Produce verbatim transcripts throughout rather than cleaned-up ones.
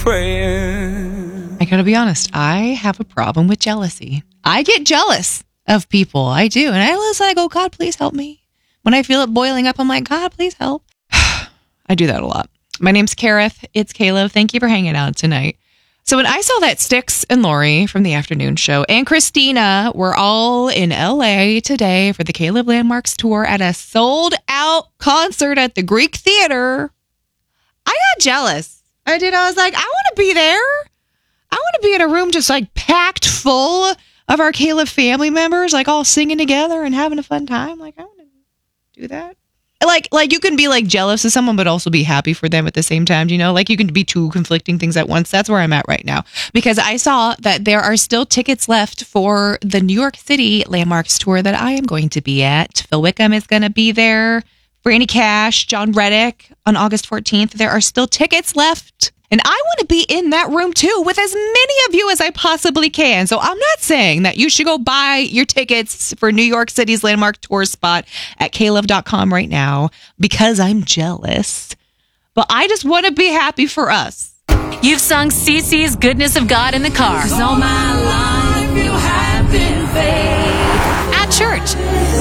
praying. I gotta be honest, I have a problem with jealousy. I get jealous of people. I do. And I listen, I go, God, please help me. When I feel it boiling up, I'm like, God, please help. I do that a lot. My name's Kareth. It's Caleb. Thank you for hanging out tonight. So when I saw that Styx and Lori from the afternoon show and Christina were all in L A today for the Caleb Landmarks tour at a sold out concert at the Greek Theater, I got jealous. I did. I was like, I want to be there. I want to be in a room just like packed full of our Caleb family members, like all singing together and having a fun time. Like, I want to do that. Like, like you can be like jealous of someone, but also be happy for them at the same time. You know, like you can be two conflicting things at once. That's where I'm at right now, because I saw that there are still tickets left for the New York City Landmarks tour that I am going to be at. Phil Wickham is going to be there. Franny Cash, John Reddick on August fourteenth. There are still tickets left. And I want to be in that room too with as many of you as I possibly can. So I'm not saying that you should go buy your tickets for New York City's Landmark tour spot at caleb dot com right now because I'm jealous. But I just want to be happy for us. You've sung Cece's Goodness of God in the car. 'Cause all my life you have been faithful. At church.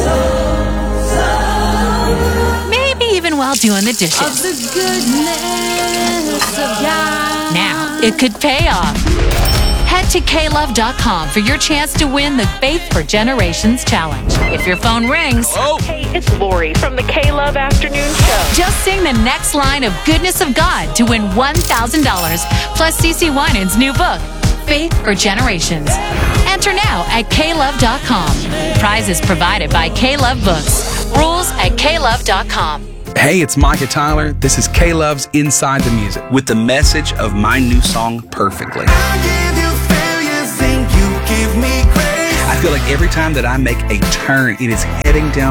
Maybe even while doing the dishes. Of the goodness of God. Now, it could pay off. Head to K love dot com for your chance to win the Faith for Generations Challenge. If your phone rings, Hey, it's Lori from the K-Love Afternoon Show. just sing the next line of Goodness of God to win one thousand dollars plus Cece Winans' new book, Faith for Generations. Enter now at K love dot com. Prizes provided by K-Love Books. Rules at K love dot com. Hey, it's Micah Tyler. This is K-Love's Inside the Music with the message of my new song, Perfectly. I give you failures and you give me grace. I feel like every time that I make a turn, it is heading down